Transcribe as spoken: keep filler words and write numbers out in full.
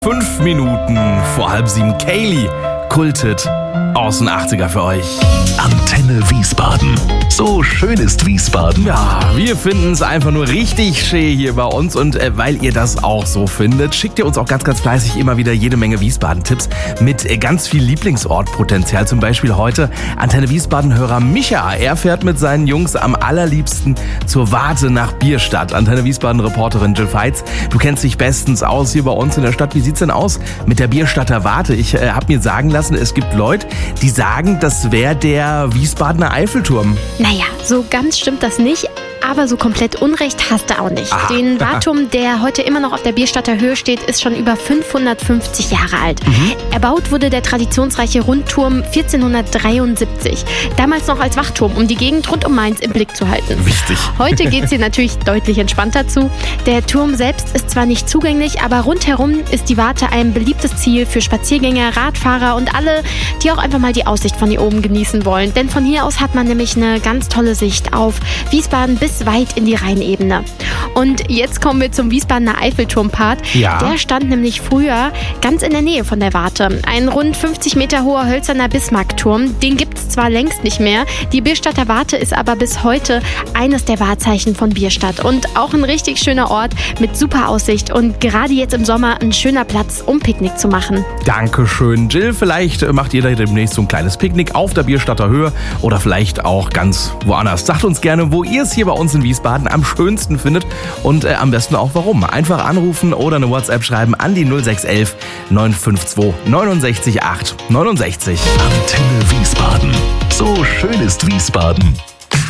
Fünf Minuten vor halb sieben. Kaylee, Kultet aus den achtziger für euch. Antenne Wiesbaden. So schön ist Wiesbaden. Ja, wir finden es einfach nur richtig schön hier bei uns. Und äh, weil ihr das auch so findet, schickt ihr uns auch ganz, ganz fleißig immer wieder jede Menge Wiesbaden-Tipps mit äh, ganz viel Lieblingsortpotenzial. Zum Beispiel heute Antenne Wiesbaden-Hörer Micha. Er fährt mit seinen Jungs am allerliebsten zur Warte nach Bierstadt. Antenne Wiesbaden-Reporterin Jill Veits, du kennst dich bestens aus hier bei uns in der Stadt. Wie sieht's denn aus mit der Bierstadter Warte? Ich äh, habe mir sagen lassen, es gibt Leute, die sagen, das wäre der Wiesbadener Eiffelturm. Naja, so ganz stimmt das nicht. Aber so komplett Unrecht hast du auch nicht. Aha. Den Wartturm, der heute immer noch auf der Bierstadter Höhe steht, ist schon über fünfhundertfünfzig Jahre alt. Mhm. Erbaut wurde der traditionsreiche Rundturm vierzehnhundertdreiundsiebzig. Damals noch als Wachturm, um die Gegend rund um Mainz im Blick zu halten. Wichtig. Heute geht es hier natürlich deutlich entspannter zu. Der Turm selbst ist zwar nicht zugänglich, aber rundherum ist die Warte ein beliebtes Ziel für Spaziergänger, Radfahrer und alle, die auch einfach mal die Aussicht von hier oben genießen wollen. Denn von hier aus hat man nämlich eine ganz tolle Sicht auf Wiesbaden bis weit in die Rheinebene. Und jetzt kommen wir zum Wiesbadener Eiffelturm-Part. Ja. Der stand nämlich früher ganz in der Nähe von der Warte. Ein rund fünfzig Meter hoher hölzerner Bismarckturm. Den gibt es zwar längst nicht mehr. Die Bierstadter Warte ist aber bis heute eines der Wahrzeichen von Bierstadt. Und auch ein richtig schöner Ort mit super Aussicht. Und gerade jetzt im Sommer ein schöner Platz, um Picknick zu machen. Dankeschön, Jill. Vielleicht macht ihr da demnächst so ein kleines Picknick auf der Bierstadter Höhe oder vielleicht auch ganz woanders. Sagt uns gerne, wo ihr es hier bei uns in Wiesbaden am schönsten findet und äh, am besten auch warum. Einfach anrufen oder eine WhatsApp schreiben an die null sechs eins eins neun fünf zwei neun sechs acht neun sechs. Antenne Wiesbaden. So schön ist Wiesbaden.